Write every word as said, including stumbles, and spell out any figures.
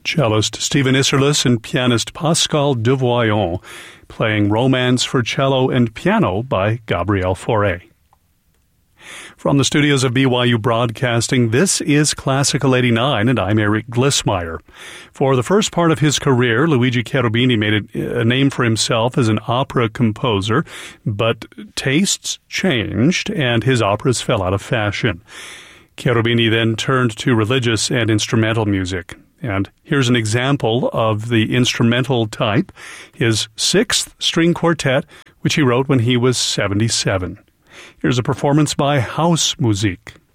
Cellist Stephen Isserlis and pianist Pascal Devoyon, playing Romance for Cello and Piano by Gabriel Fauré. From the studios of B Y U Broadcasting, this is Classical eighty-nine, and I'm Eric Glissmeyer. For the first part of his career, Luigi Cherubini made a name for himself as an opera composer, but tastes changed, and his operas fell out of fashion. Cherubini then turned to religious and instrumental music. And here's an example of the instrumental type, his sixth string quartet, which he wrote when he was seventy-seven. Here's a performance by Hausmusik.